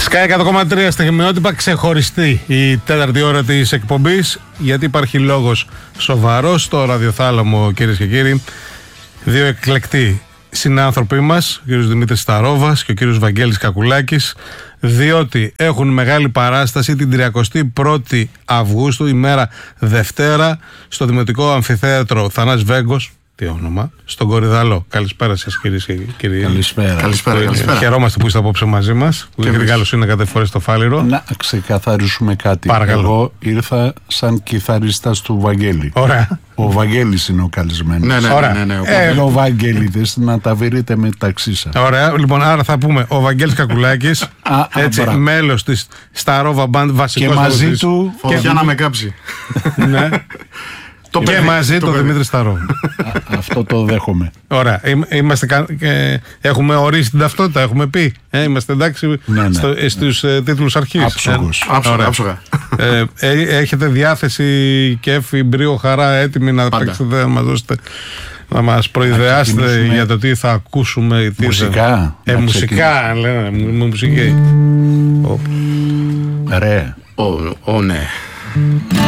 Sky 100,3 στα χημειότυπα, ξεχωριστή η τέταρτη ώρα της εκπομπής, γιατί υπάρχει λόγος σοβαρός στο ραδιοθάλαμο, κυρίες και κύριοι. Δύο εκλεκτοί συνάνθρωποι μας, ο κύριος Δημήτρης Σταρόβας και ο κύριος Βαγγέλης Κακουλάκης, διότι έχουν μεγάλη παράσταση την 31η Αυγούστου, ημέρα Δευτέρα, στο Δημοτικό Αμφιθέατρο Θανάς Βέγκος. Τι όνομα, στον Κορυδαλό. Καλησπέρα σας, κυρίες και κύριοι. Καλησπέρα. Χαιρόμαστε που είστε απόψε μαζί μας. Που Γρηγάλος είναι κάθε φορά στο Φάληρο. Να ξεκαθαρίσουμε κάτι. Παρακαλώ. Εγώ ήρθα σαν κιθαρίστας του Βαγγέλη. Ωραία. Ο Βαγγέλης είναι ο καλεσμένος. Ναι. Ο Βαγγέληδες να τα βρείτε μεταξύ σας. Ωραία. Λοιπόν, άρα θα πούμε ο Βαγγέλης Κακουλάκης, μέλος της Σταρόβα Μπαντ, βασικός. Και μαζί του. Φωτιά να με κάψει. Ναι. Και μαζί τον Δημήτρη Σταρόβα. Αυτό το δέχομαι. Ωραία. Έχουμε ορίσει την ταυτότητα, έχουμε πει. Είμαστε εντάξει στους τίτλους αρχής. Άψογα. Έχετε διάθεση, κέφι, μπρίο, χαρά, έτοιμοι να παίξετε, να μας δώσετε, να μας προειδεάσετε για το τι θα ακούσουμε. Μουσικά. Μουσικά, λένε. Μουσική. Ρε. Ναι.